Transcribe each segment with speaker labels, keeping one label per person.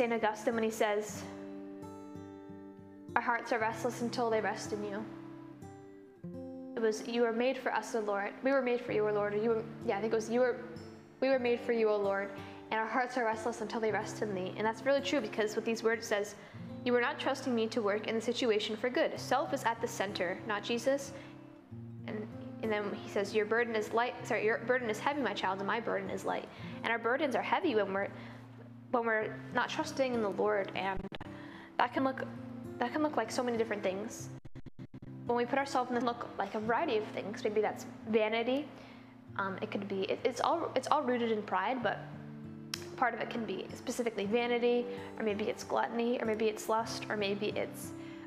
Speaker 1: St. Augustine when he says, our hearts are restless until they rest in you. It was, you were made for us, O Lord. We were made for you, O Lord. We were made for you, O Lord. And our hearts are restless until they rest in thee. And that's really true, because with these words it says, you are not trusting me to work in the situation for good. Self is at the center, not Jesus. And then he says, your burden is heavy, my child, and my burden is light. And our burdens are heavy when we're not trusting in the Lord. And that can look like so many different things. When we put ourselves in the look like a variety of things. Maybe that's vanity. It could be, it's all rooted in pride, but part of it can be specifically vanity, or maybe it's gluttony, or maybe it's lust, or maybe it's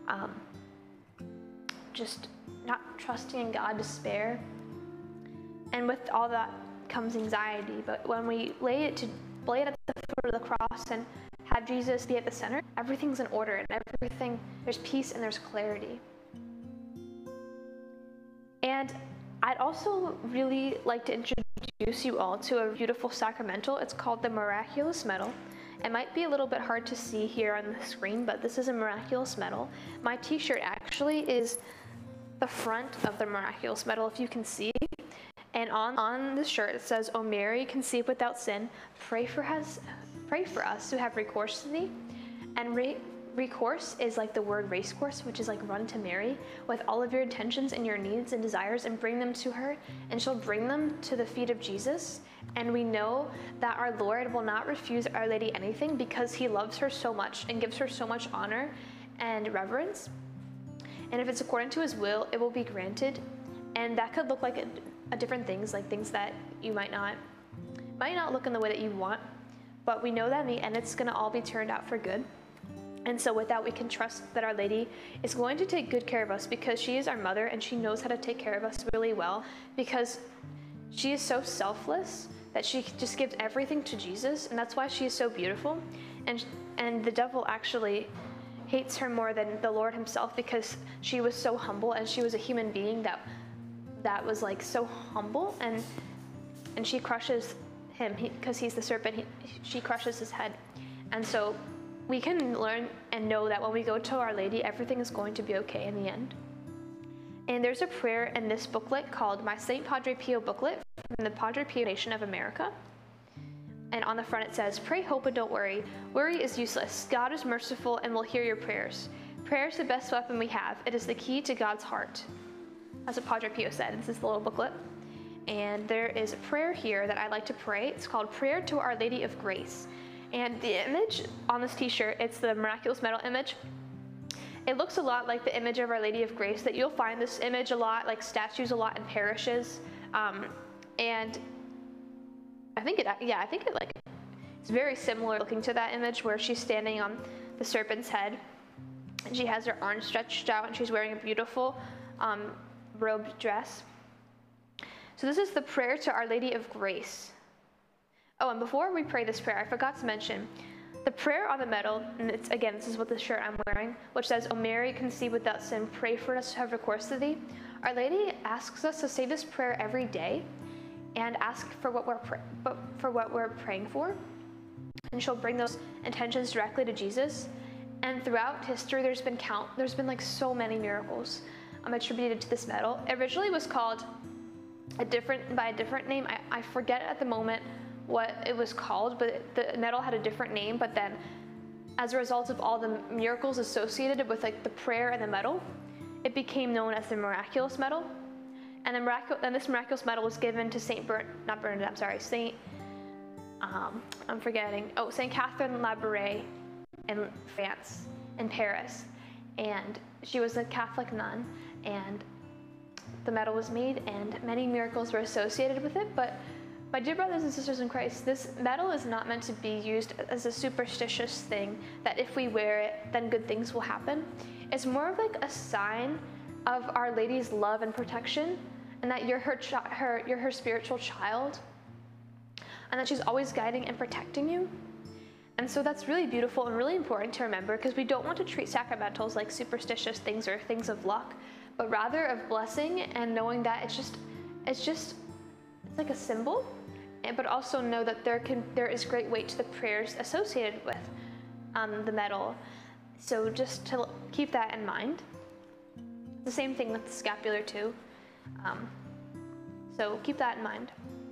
Speaker 1: just not trusting in God, despair. And with all that comes anxiety. But when we lay it at the foot of the cross and have Jesus be at the center, everything's in order, and everything, there's peace and there's clarity. And I'd also really like to introduce you all to a beautiful sacramental. It's called the Miraculous Medal. It might be a little bit hard to see here on the screen, but this is a Miraculous Medal. My t-shirt actually is the front of the Miraculous Medal, if you can see. And on the shirt it says, O Mary, conceived without sin, pray for us who have recourse to thee. And recourse is like the word race course, which is like run to Mary with all of your intentions and your needs and desires, and bring them to her, and she'll bring them to the feet of Jesus. And we know that our Lord will not refuse Our Lady anything, because he loves her so much and gives her so much honor and reverence. And if it's according to his will, it will be granted. And that could look like different things, like things that you might not look in the way that you want, but we know that in the end it's going to all be turned out for good. And so with that, we can trust that Our Lady is going to take good care of us, because she is our mother and she knows how to take care of us really well, because she is so selfless that she just gives everything to Jesus, and that's why she is so beautiful. And the devil actually hates her more than the Lord himself, because she was so humble, and she was a human being that was like so humble, and she crushes him because he's the serpent. She crushes his head. And so we can learn and know that when we go to Our Lady, everything is going to be okay in the end. And there's a prayer in this booklet called my St. Padre Pio booklet from the Padre Pio Nation of America. And on the front it says, pray, hope, and don't worry. Worry is useless. God is merciful and will hear your prayers. Prayer is the best weapon we have. It is the key to God's heart. That's what Padre Pio said. This is the little booklet. And there is a prayer here that I like to pray. It's called Prayer to Our Lady of Grace. And the image on this t-shirt, it's the Miraculous Medal image. It looks a lot like the image of Our Lady of Grace, that you'll find this image a lot, like statues a lot in parishes. And I think it it's very similar looking to that image, where she's standing on the serpent's head, and she has her arms stretched out, and she's wearing a beautiful robed dress. So this is the prayer to Our Lady of Grace. Oh, and before we pray this prayer, I forgot to mention the prayer on the medal, and this is what the shirt I'm wearing, which says, O Mary, conceived without sin, pray for us who have recourse to thee. Our Lady asks us to say this prayer every day and ask for what we're praying for, and she'll bring those intentions directly to Jesus. And throughout history, there's been like so many miracles attributed to this medal. It originally was called by a different name. I forget at the moment what it was called, but the medal had a different name. But then, as a result of all the miracles associated with like the prayer and the medal, it became known as the Miraculous Medal. And this Miraculous Medal was given to Saint Catherine Labouré in France, in Paris. And she was a Catholic nun, and the medal was made, and many miracles were associated with it. But my dear brothers and sisters in Christ, this medal is not meant to be used as a superstitious thing that if we wear it, then good things will happen. It's more of like a sign of Our Lady's love and protection, and that you're her spiritual child, and that she's always guiding and protecting you. And so that's really beautiful and really important to remember, because we don't want to treat sacramentals like superstitious things or things of luck, but rather of blessing, and knowing that it's like a symbol, but also know that there is great weight to the prayers associated with the medal. So just to keep that in mind. The same thing with the scapular too. So keep that in mind.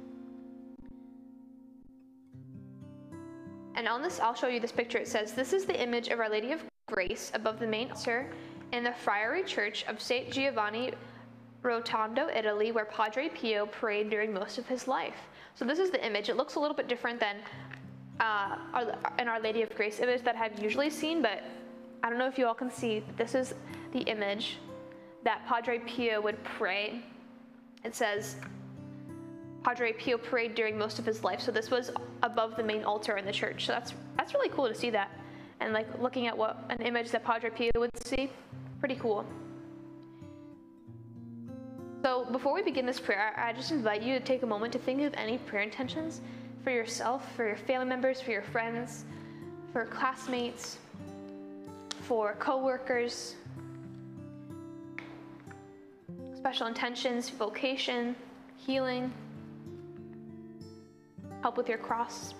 Speaker 1: And on this, I'll show you this picture. It says, "This is the image of Our Lady of Grace above the main altar in the Friary Church of St. Giovanni Rotondo, Italy, where Padre Pio prayed during most of his life." So this is the image. It looks a little bit different than an Our Lady of Grace image that I've usually seen, but I don't know if you all can see. This is the image that Padre Pio would pray. It says, Padre Pio prayed during most of his life. So this was above the main altar in the church. So that's really cool to see that. And like looking at what an image that Padre Pio would see, pretty cool. So before we begin this prayer, I just invite you to take a moment to think of any prayer intentions for yourself, for your family members, for your friends, for classmates, for co-workers, special intentions, vocation, healing, help with your cross.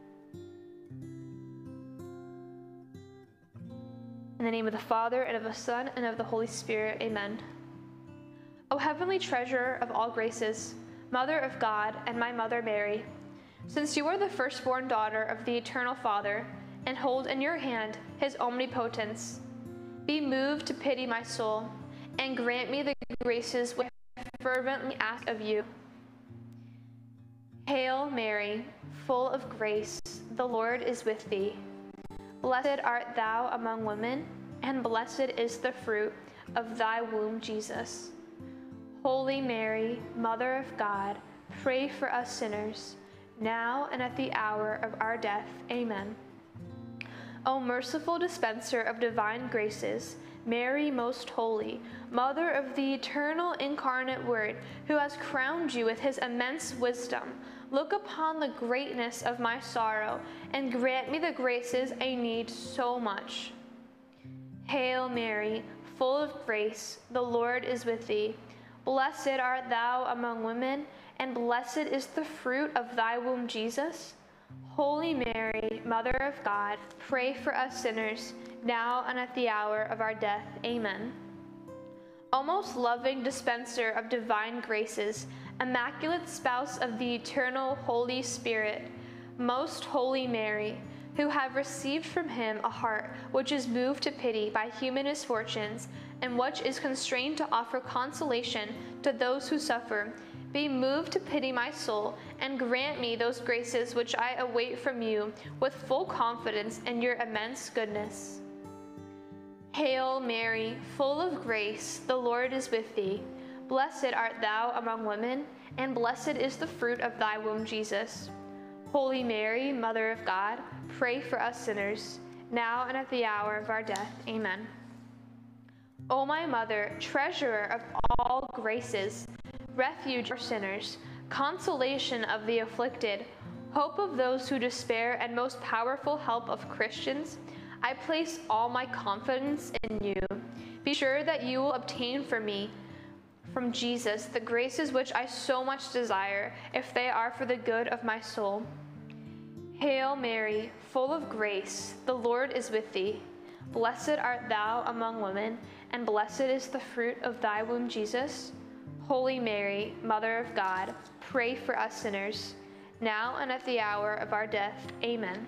Speaker 1: In the name of the Father, and of the Son, and of the Holy Spirit, amen. O heavenly treasure of all graces, Mother of God, and my Mother Mary, since you are the firstborn daughter of the Eternal Father, and hold in your hand his omnipotence, be moved to pity my soul, and grant me the graces which I fervently ask of you. Hail Mary, full of grace, the Lord is with thee. Blessed art thou among women, and blessed is the fruit of thy womb, Jesus. Holy Mary, Mother of God, pray for us sinners, now and at the hour of our death. Amen. O merciful dispenser of divine graces, Mary most holy, Mother of the eternal incarnate Word, who has crowned you with his immense wisdom, look upon the greatness of my sorrow and grant me the graces I need so much. Hail Mary, full of grace, the Lord is with thee. Blessed art thou among women, and blessed is the fruit of thy womb, Jesus. Holy Mary, Mother of God, pray for us sinners, now and at the hour of our death. Amen. O most loving dispenser of divine graces, immaculate spouse of the eternal Holy Spirit, most holy Mary, who have received from him a heart which is moved to pity by human misfortunes, and which is constrained to offer consolation to those who suffer, be moved to pity my soul, and grant me those graces which I await from you with full confidence in your immense goodness. Hail Mary, full of grace, the Lord is with thee. Blessed art thou among women, and blessed is the fruit of thy womb, Jesus. Holy Mary, Mother of God, pray for us sinners, now and at the hour of our death. Amen. O my Mother, treasurer of all graces, refuge for sinners, consolation of the afflicted, hope of those who despair, and most powerful help of Christians, I place all my confidence in you. Be sure that you will obtain for me, from Jesus, the graces which I so much desire, if they are for the good of my soul. Hail Mary, full of grace, the Lord is with thee. Blessed art thou among women, and blessed is the fruit of thy womb, Jesus. Holy Mary, Mother of God, pray for us sinners, now and at the hour of our death. Amen.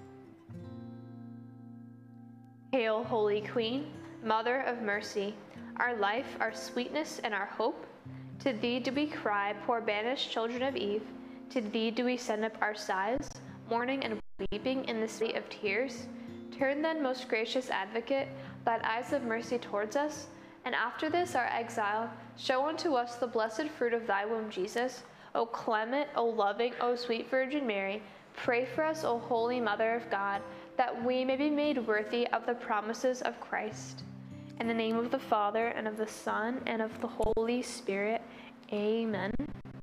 Speaker 1: Hail, Holy Queen, Mother of mercy, our life, our sweetness, and our hope. To thee do we cry, poor banished children of Eve. To thee do we send up our sighs, mourning and weeping in the city of tears. Turn then, most gracious Advocate, thine eyes of mercy towards us, and after this our exile, show unto us the blessed fruit of thy womb, Jesus. O clement, O loving, O sweet Virgin Mary, pray for us, O holy Mother of God, that we may be made worthy of the promises of Christ. In the name of the Father, and of the Son, and of the Holy Spirit. Amen.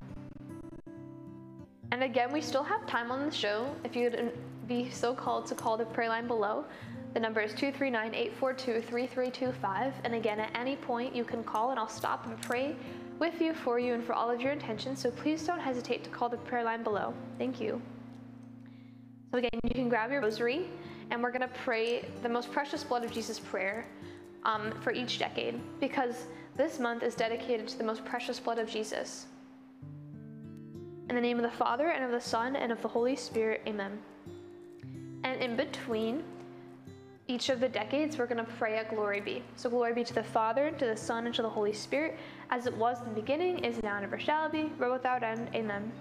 Speaker 1: And again, we still have time on the show. If you'd be so called to call the prayer line below, the number is 239-842-3325. And again, at any point you can call and I'll stop and pray with you, for you, and for all of your intentions. So please don't hesitate to call the prayer line below. Thank you. So again, you can grab your rosary and we're going to pray the most precious blood of Jesus prayer for each decade, because this month is dedicated to the most precious blood of Jesus. In the name of the Father, and of the Son, and of the Holy Spirit, amen. And in between each of the decades, we're going to pray a glory be. So glory be to the Father, to the Son, and to the Holy Spirit, as it was in the beginning, is now, and ever shall be, world without end, amen.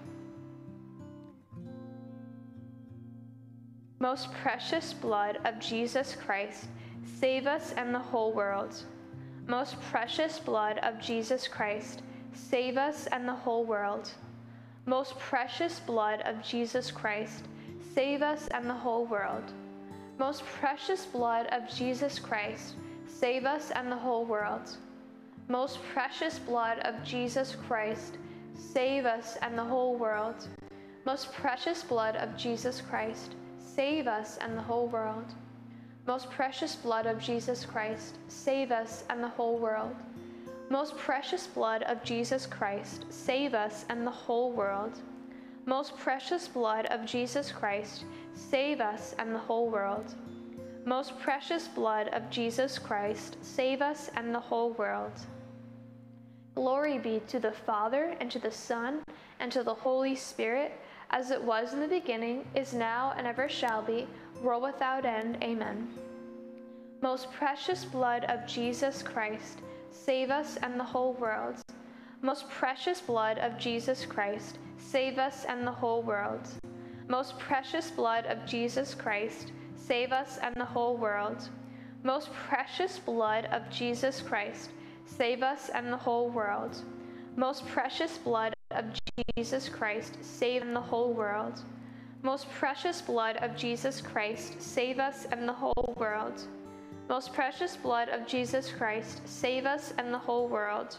Speaker 1: Most precious blood of Jesus Christ, save us and the whole world. Most precious blood of Jesus Christ, save us and the whole world. Most precious blood of Jesus Christ, save us and the whole world. Most precious blood of Jesus Christ, save us and the whole world. Most precious blood of Jesus Christ, save us and the whole world. Most precious blood of Jesus Christ, save us and the whole world. Most precious blood of Jesus Christ, save us and the whole world. Most precious blood of Jesus Christ, save us and the whole world. Most precious blood of Jesus Christ, save us and the whole world. Most precious blood of Jesus Christ, save us and the whole world. Glory be to the Father, and to the Son, and to the Holy Spirit, as it was in the beginning, is now, and ever shall be, world without end, amen. Most precious blood of Jesus Christ, save us and the whole world. Most precious blood of Jesus Christ, save us and the whole world. Most precious blood of Jesus Christ, save us and the whole world. Most precious blood of Jesus Christ, save us and the whole world. Most precious blood of Jesus Christ, save and the whole world. Most precious blood of Jesus Christ, save us and the whole world. Most precious blood of Jesus Christ, save us and the whole world.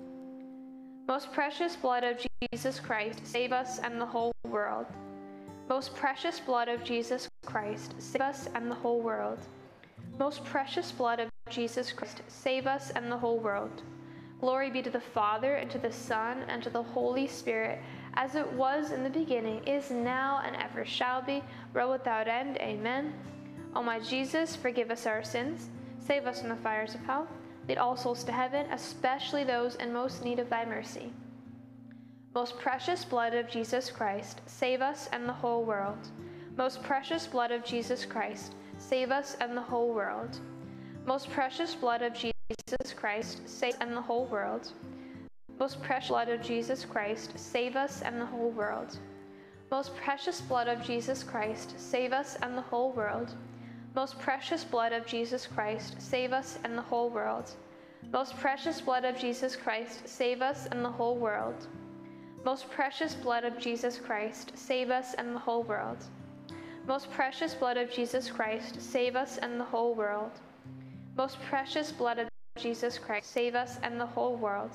Speaker 1: Most precious blood of Jesus Christ, save us and the whole world. Most precious blood of Jesus Christ, save us and the whole world. Most precious blood of Jesus Christ, save us and the whole world. Glory be to the Father, and to the Son, and to the Holy Spirit, as it was in the beginning, is now, and ever shall be, world without end, amen. O my Jesus, forgive us our sins, save us from the fires of hell, lead all souls to heaven, especially those in most need of thy mercy. Most precious blood of Jesus Christ, save us and the whole world. Most precious blood of Jesus Christ, save us and the whole world. Most precious blood of Jesus Christ, save us and the whole world. Most precious blood of Jesus Christ, save us and the whole world. Most precious blood of Jesus Christ, save us and the whole world. Most precious blood of Jesus Christ, save us and the whole world. Most precious blood of Jesus Christ, save us and the whole world. Most precious blood of Jesus Christ, save us and the whole world. Most precious blood of Jesus Christ, save us and the whole world. Most precious blood of Jesus Christ, save us and the whole world.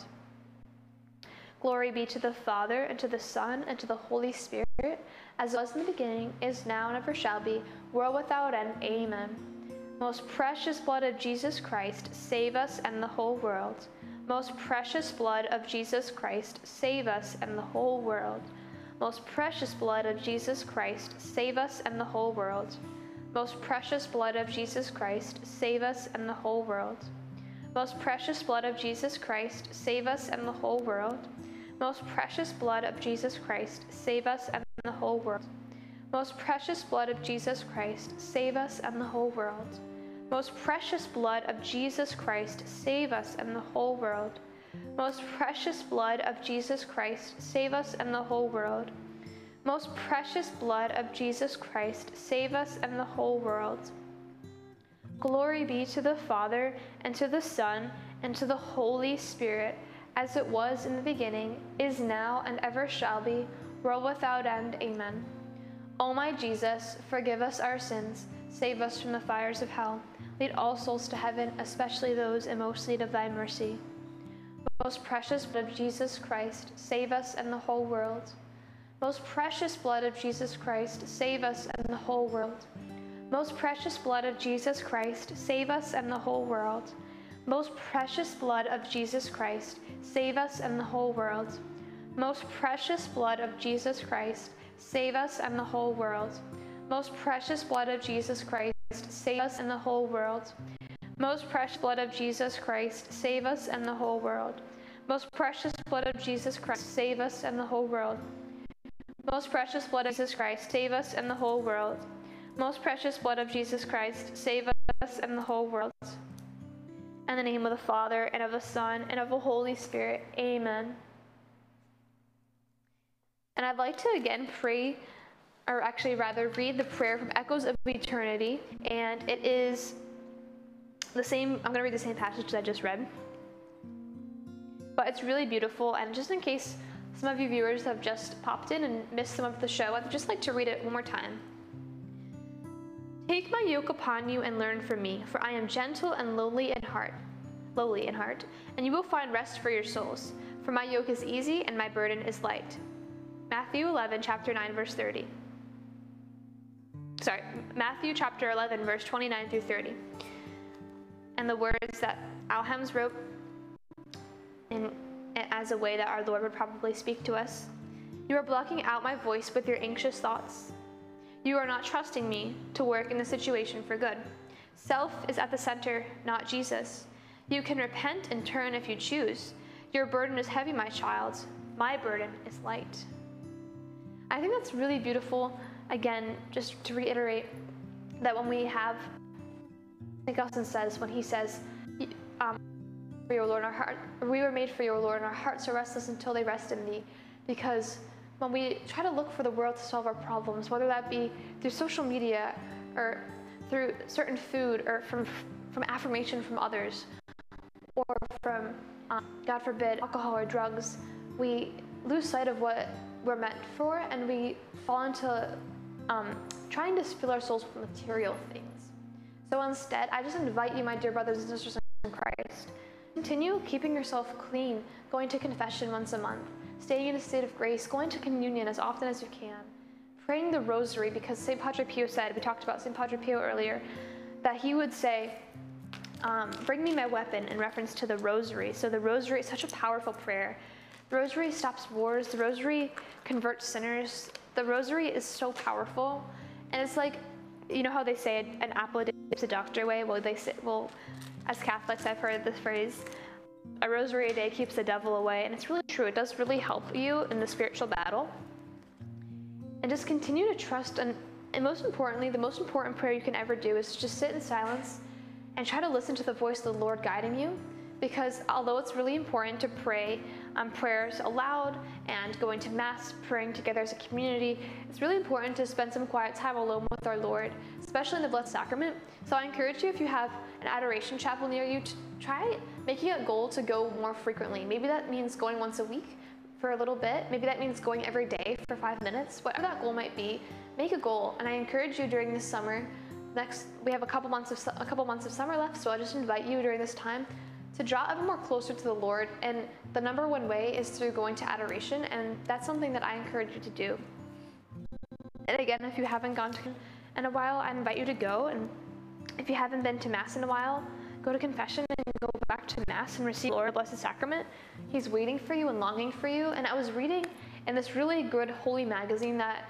Speaker 1: Glory be to the Father, and to the Son, and to the Holy Spirit, as it was in the beginning, is now, and ever shall be, world without end, amen. Most precious blood of Jesus Christ, save us and the whole world. Most precious blood of Jesus Christ, save us and the whole world. Most precious blood of Jesus Christ, save us and the whole world. Most precious blood of Jesus Christ, save us and the whole world. Most precious blood of Jesus Christ, save us and the whole world. Most precious blood of Jesus Christ, save us and the whole world. Most precious blood of Jesus Christ, save us and the whole world. Most precious blood of Jesus Christ, save us and the whole world. Most precious blood of Jesus Christ, save us and the whole world. Most precious blood of Jesus Christ, save us and the whole world. Glory be to the Father, and to the Son, and to the Holy Spirit, as it was in the beginning, is now, and ever shall be, world without end, amen. O my Jesus, forgive us our sins, save us from the fires of hell, lead all souls to heaven, especially those in most need of thy mercy. Most precious blood of Jesus Christ, save us and the whole world. Most precious blood of Jesus Christ, save us and the whole world. Most precious blood of Jesus Christ, save us and the whole world. Most precious blood of Jesus Christ, save us and the whole world. Most precious blood of Jesus Christ, save us and the whole world. Most precious blood of Jesus Christ, save us and the whole world. Most precious blood of Jesus Christ, save us and the whole world. Most precious blood of Jesus Christ, save us and the whole world. Most precious blood of Jesus Christ, save us and the whole world. Most precious blood of Jesus Christ, save us and the whole world. In the name of the Father, and of the Son, and of the Holy Spirit. Amen. And I'd like to again pray, or actually rather read the prayer from Echoes of Eternity. And it is the same, I'm going to read the same passage that I just read. But it's really beautiful, and just in case some of you viewers have just popped in and missed some of the show, I'd just like to read it one more time. Take my yoke upon you and learn from me, for I am gentle and lowly in heart, and you will find rest for your souls. For my yoke is easy and my burden is light. Matthew 11, chapter 9, verse 30. Matthew chapter 11, verse 29 through 30. And the words that Al Hems wrote as a way that our Lord would probably speak to us. You are blocking out my voice with your anxious thoughts. You are not trusting me to work in the situation for good. Self is at the center, not Jesus. You can repent and turn if you choose. Your burden is heavy, my child. My burden is light. I think that's really beautiful. Again, just to reiterate that when we have, I think Augustine says, when he says, for your Lord, our heart, we were made for your Lord, and our hearts are restless until they rest in thee. Because when we try to look for the world to solve our problems, whether that be through social media or through certain food or from affirmation from others, or from, God forbid, alcohol or drugs, we lose sight of what we're meant for, and we fall into trying to fill our souls with material things. So instead, I just invite you, my dear brothers and sisters in Christ, continue keeping yourself clean, going to confession once a month, staying in a state of grace, going to communion as often as you can, praying the rosary, because St. Padre Pio said, we talked about St. Padre Pio earlier, that he would say, bring me my weapon, in reference to the rosary. So the rosary is such a powerful prayer. The rosary stops wars. The rosary converts sinners. The rosary is so powerful. And it's like, you know how they say an apple a day keeps a doctor away? Well, as Catholics, I've heard this phrase, a rosary a day keeps the devil away. And it's really true. It does really help you in the spiritual battle. And just continue to trust. And most importantly, the most important prayer you can ever do is just sit in silence and try to listen to the voice of the Lord guiding you. Because although it's really important to pray prayers aloud and going to Mass, praying together as a community, it's really important to spend some quiet time alone with our Lord, especially in the Blessed Sacrament. So I encourage you, if you have an adoration chapel near you, to try making a goal to go more frequently. Maybe that means going once a week for a little bit. Maybe that means going every day for 5 minutes. Whatever that goal might be, make a goal. And I encourage you during this summer, we have a couple months of summer left, so I just invite you during this time to draw ever more closer to the Lord, and the number one way is through going to adoration, and that's something that I encourage you to do. And again, if you haven't gone to in a while, I invite you to go, and if you haven't been to Mass in a while, go to confession and go back to Mass and receive the Lord Blessed Sacrament. He's waiting for you and longing for you. And I was reading in this really good holy magazine that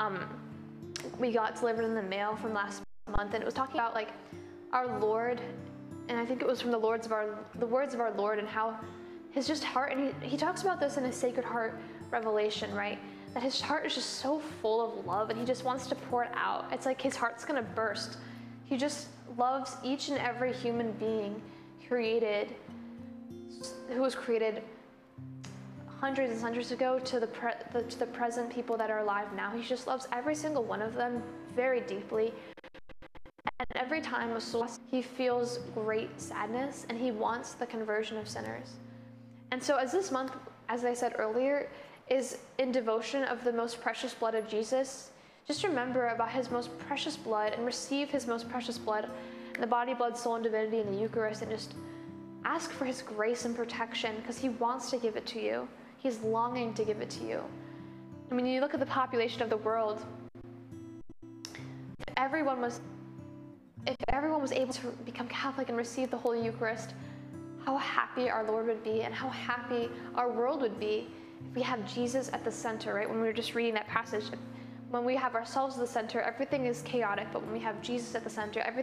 Speaker 1: we got delivered in the mail from last month, and it was talking about like our Lord. And I think it was from the words of our Lord, and how his just heart, and he talks about this in his Sacred Heart Revelation, right? That his heart is just so full of love, and he just wants to pour it out. It's like his heart's gonna burst. He just loves each and every human being who was created hundreds and hundreds ago to the present people that are alive now. He just loves every single one of them very deeply. And every time a soul, he feels great sadness, and he wants the conversion of sinners. And so as this month, as I said earlier, is in devotion of the most precious blood of Jesus, just remember about his most precious blood and receive his most precious blood, the body, blood, soul, and divinity in the Eucharist, and just ask for his grace and protection, because he wants to give it to you. He's longing to give it to you. I mean, you look at the population of the world, if everyone was able to become Catholic and receive the Holy Eucharist, how happy our Lord would be, and how happy our world would be if we have Jesus at the center, right? When we were just reading that passage, When we have ourselves at the center, everything is chaotic, but when we have Jesus at the center, everything